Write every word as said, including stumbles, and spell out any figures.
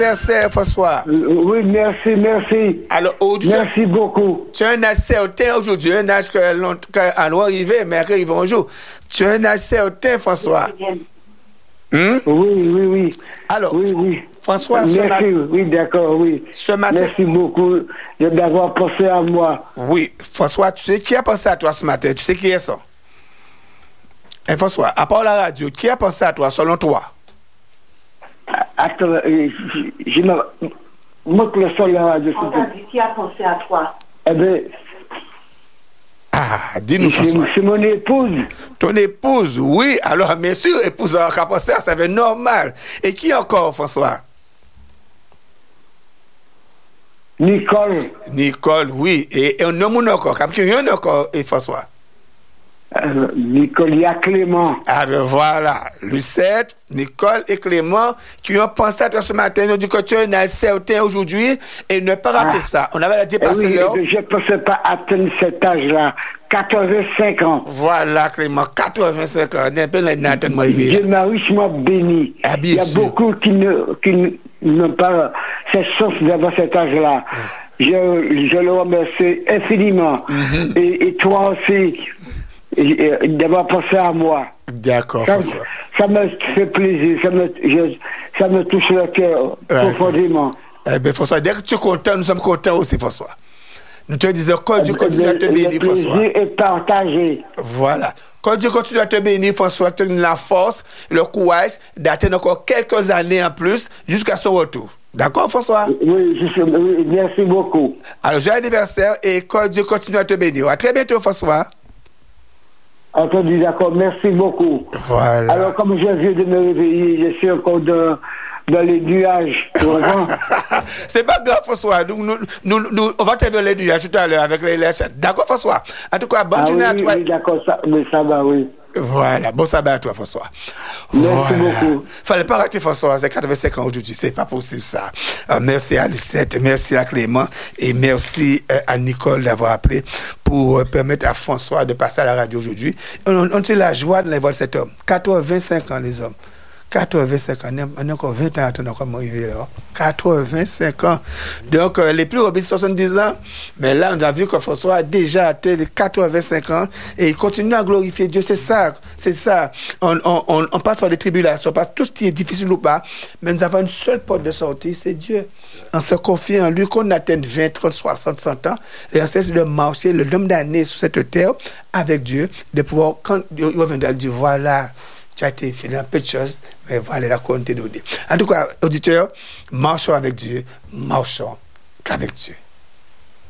Merci, François. Oui, merci, merci. Alors, merci beaucoup. Tu as un âge certain aujourd'hui, un âge que l'on doit arriver, mais arrive un jour. Tu as un âge certain, François. Hmm? Oui, oui, oui. Alors, oui, oui. François, merci, mat... oui, d'accord, oui. Ce matin... Merci beaucoup d'avoir pensé à moi. Oui, François, tu sais qui a pensé à toi ce matin? Tu sais qui est ça? Et François, à part la radio, qui a pensé à toi, selon toi? Attends, je me... Montre le sol la radio. On t'a dit qui a pensé à toi? Eh bien... Ah, dis-nous, François. C'est mon épouse. Ton épouse, oui. Alors, bien sûr, épouse qui a pensé à ça, c'est normal. Et qui encore, François? Nicole. Nicole, oui. Et, et un homme encore. Qui y en a encore, et François? Euh, Nicole, il y a Clément. Ah ben voilà, Lucette, Nicole et Clément qui ont pensé à toi ce matin. Ils ont dit que tu es un certain aujourd'hui et ne pas rater ah. ça. On avait dépassé oui, l'heure. Je ne pensais pas atteindre cet âge-là. quatre-vingt-cinq ans. Voilà, Clément, quatre-vingt-cinq ans. Dieu m'a richement béni. Ah, il y a sûr. beaucoup qui ne qui n'ont pas cette chance d'avoir cet âge-là. Ah. Je, je le remercie infiniment. Mm-hmm. et, et toi aussi. D'avoir pensé à moi. D'accord, ça, François. Ça me fait plaisir, ça me, je, ça me touche le cœur ouais. profondément. Eh bien, François, dès que tu es content, nous sommes contents aussi, François. Nous te disons que Dieu continue à te bénir, François. Le plaisir est partagé. Voilà. Quand Dieu continue à te bénir, François, te donne la force, le courage d'atteindre encore quelques années en plus jusqu'à son retour. D'accord, François? Oui, je, oui, merci beaucoup. Alors, joyeux anniversaire et que Dieu continue à te bénir. À très bientôt, François. Entendu, d'accord, merci beaucoup. Voilà. Alors, comme je viens de me réveiller, je suis encore dans, dans les nuages. C'est pas grave, François. Nous, nous, nous, nous, on va te vers les nuages tout à l'heure avec les l'élection. D'accord, François? En tout cas, bonne ah, journée oui, à toi. Oui, d'accord, ça, mais ça va, oui. Voilà, bon sabbat à toi, François. Merci voilà. beaucoup. Fallait pas rater François, c'est quatre-vingt-cinq ans aujourd'hui, c'est pas possible ça. Euh, merci à Lucette, merci à Clément et merci euh, à Nicole d'avoir appelé pour euh, permettre à François de passer à la radio aujourd'hui. On, on a la joie de les voir cet homme. quatre-vingt-cinq ans, les hommes. quatre-vingt-cinq ans, on a encore vingt ans à attendre comment arriver là. quatre-vingt-cinq ans. Donc, euh, les plus robustes, soixante-dix ans. Mais là, on a vu que François a déjà atteint les quatre-vingt-cinq ans et il continue à glorifier Dieu. C'est ça, c'est ça. On, on, on, on passe par des tribulations, on passe tout ce qui est difficile ou pas, mais nous avons une seule porte de sortie, c'est Dieu. On se confie en lui, qu'on atteigne vingt, trente, soixante, cent ans, et on cesse de marcher le nombre d'années sur cette terre avec Dieu, de pouvoir, quand il reviendra, dire voilà, tu as été fait un peu de choses, mais voilà la quantité de Dieu. En tout cas, auditeurs, marchons avec Dieu, marchons qu'avec Dieu.